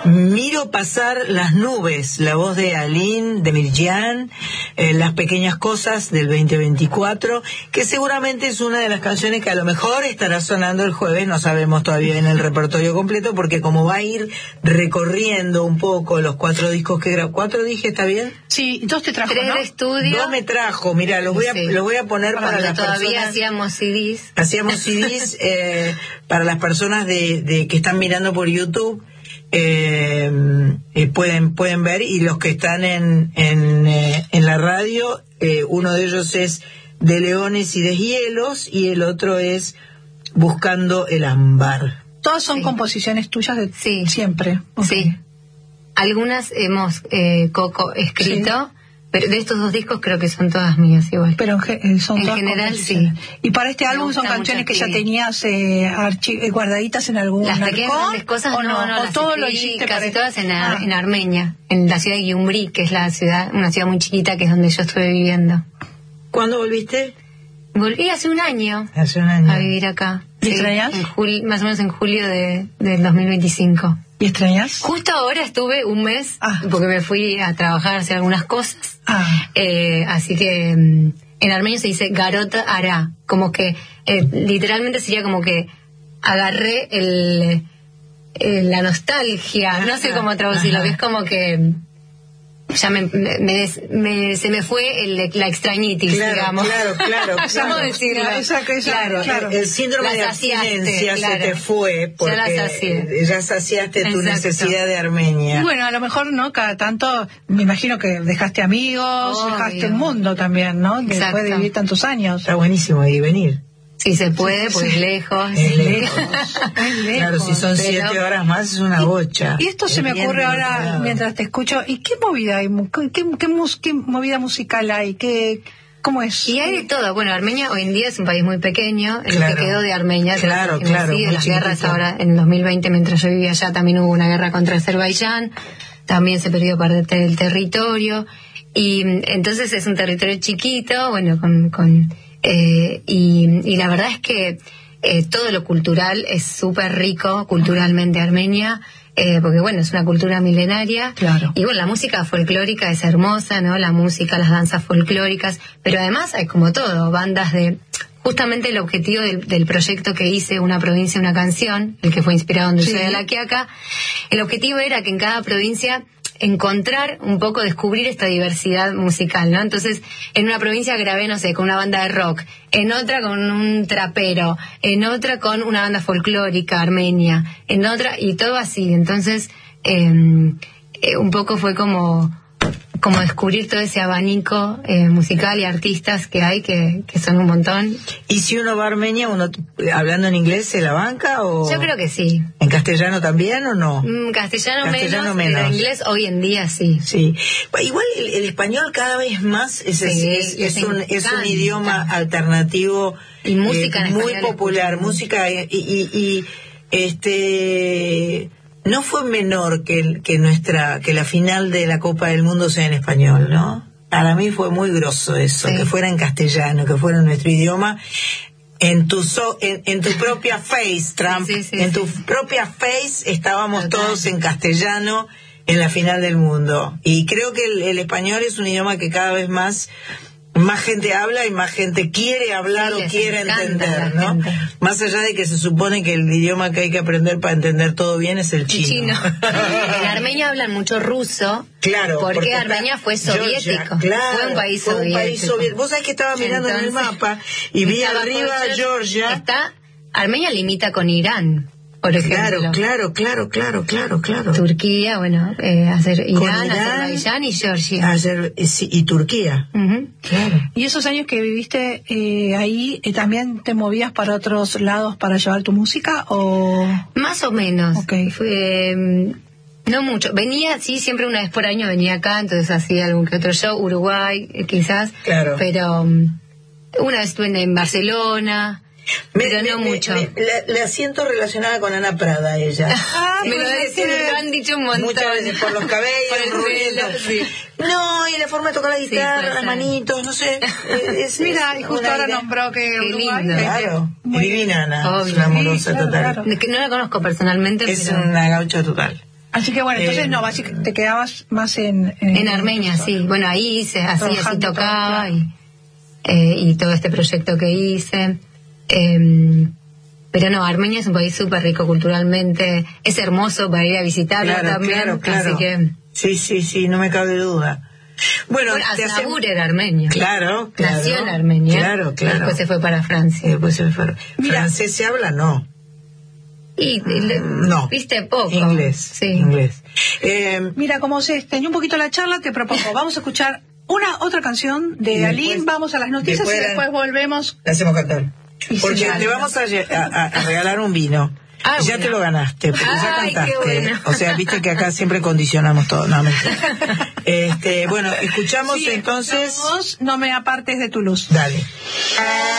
Miro pasar las nubes, la voz de Aline, de Mirjan, Las pequeñas cosas del 2024, que seguramente es una de las canciones que a lo mejor estará sonando el jueves, no sabemos todavía en el repertorio completo, porque como va a ir recorriendo un poco los 4 discos que grabó. ¿4 dije, está bien? Sí, 2 te trajo, 3 ¿no? de estudio. 2 me trajo, mira, los voy a poner para las todavía personas. hacíamos CDs. Hacíamos CDs para las personas de que están mirando por YouTube. Pueden ver, y los que están en la radio, uno de ellos es De Leones y Deshielos y el otro es Buscando el Ámbar. Todas son composiciones tuyas de siempre. Okay. Sí, algunas hemos Coco escrito, pero de estos 2 discos creo que son todas mías igual. Pero son en todas general sí. Y para este álbum son canciones que ya tenías guardaditas en algún las pequeñas grandes cosas, ¿o no? ¿O las todo lo hiciste casi todas en Armenia, en la ciudad de Gyumri, que es una ciudad muy chiquita, que es donde yo estuve viviendo. ¿Cuándo volviste? Volví hace un año. A vivir acá. ¿Y extrañas? Más o menos en julio del 2025. ¿Y extrañas? Justo ahora estuve un mes, porque me fui a trabajar, a hacer algunas cosas. Así que en armenio se dice Garota Ara, como que literalmente sería como que agarré la nostalgia, no sé cómo traducirlo, que es como que ya se me fue la extrañitis, digamos. Claro. ¿Cómo decirlo? Claro. El síndrome de abstinencia se te fue porque ya saciaste tu necesidad de Armenia. Y bueno, a lo mejor, ¿no? Cada tanto, me imagino que dejaste amigos, dejaste el mundo también, ¿no? Después de vivir tantos años. Está buenísimo ir y venir. Si se puede, pues lejos. Es lejos. Claro, si son 7 horas más es una bocha. Y esto se me ocurre ahora mientras te escucho. ¿Y qué movida hay? ¿Qué movida musical hay? ¿Cómo es? Y hay de todo. Bueno, Armenia hoy en día es un país muy pequeño. Lo que quedó de Armenia. Claro. De las guerras ahora, en 2020, mientras yo vivía allá, también hubo una guerra contra Azerbaiyán. También se perdió parte del territorio. Y entonces es un territorio chiquito, bueno, y la verdad es que todo lo cultural es súper rico culturalmente Armenia, porque bueno, es una cultura milenaria. Claro. Y bueno, la música folclórica es hermosa, ¿no? La música, las danzas folclóricas, pero además hay como todo, bandas de... Justamente el objetivo del proyecto que hice, Una provincia, una canción, el que fue inspirado en Dulce de la Quiaca, el objetivo era que en cada provincia encontrar un poco, descubrir esta diversidad musical, ¿no? Entonces, en una provincia grabé, no sé, con una banda de rock, en otra con un trapero, en otra con una banda folclórica armenia, en otra, y todo así. Entonces, un poco fue como descubrir todo ese abanico musical y artistas que hay, que son un montón. ¿Y si uno va a Armenia, hablando en inglés, se la banca o...? Yo creo que sí. ¿En castellano también o no? Castellano menos. En inglés hoy en día sí. Sí. Igual el español cada vez más es un idioma alternativo y música en muy popular. Música no fue menor que la final de la Copa del Mundo sea en español, ¿no? Para mí fue muy grosso eso, que fuera en castellano, que fuera en nuestro idioma. En tu propia face, Trump, en tu propia face estábamos todos en castellano en la final del mundo. Y creo que el español es un idioma que cada vez más gente habla y más gente quiere hablar o quiere entender, ¿no? Más allá de que se supone que el idioma que hay que aprender para entender todo bien es el chino. En Armenia hablan mucho ruso. Claro. Porque Armenia fue soviético. Fue un país soviético. Vos sabés que estaba mirando en el mapa y vi arriba Georgia. Armenia limita con Irán, por ejemplo. Claro. Turquía, bueno, Irán, Azerbaiyán y Georgia. Y Turquía. Claro. ¿Y esos años que viviste ahí, también te movías para otros lados para llevar tu música o...? Más o menos. Okay. No mucho. Venía, sí, siempre una vez por año venía acá, entonces hacía algún que otro show, Uruguay, quizás. Claro. Pero una vez estuve en Barcelona... Pero no mucho. La siento relacionada con Ana Prada, ella. Me lo han dicho un montón. Muchas veces por los cabellos, por el pelo, sí. No, y la forma de tocar la guitarra, las manitos, no sé. Mira, y justo ahora nombró que Uruguay. Lindo. Claro, divina Ana, obvio. es una amorosa total. Claro. No la conozco personalmente, es una gaucha total. Así que bueno, entonces no, básicamente te quedabas más en Armenia, sí. Bueno, ahí hice, así tocaba y todo este proyecto que hice. Pero no, Armenia es un país súper rico culturalmente, es hermoso para ir a visitarlo también, claro. Así que... Sí, no me cabe duda. Bueno, Aznavour era armenio. Claro. Nació en Armenia. Claro. Y después se fue para Francia. ¿Francés se habla? No. Y no. Viste poco. Inglés. Sí. Inglés. Mira, como se extendió un poquito la charla, te propongo, vamos a escuchar otra canción de Aline, vamos a las noticias y después volvemos. La hacemos cantar. Porque te vamos a regalar un vino. Ya te lo ganaste, porque ya cantaste. Bueno. O sea, viste que acá siempre condicionamos todo. No, bueno, escuchamos entonces. No me apartes de tu luz. Dale.